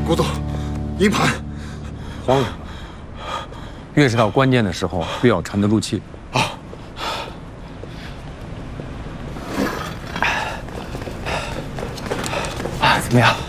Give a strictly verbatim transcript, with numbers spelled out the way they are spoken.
郭总，营盘。 慌什么？越是到关键的时候，越要沉得住气。 啊。 啊，怎么样？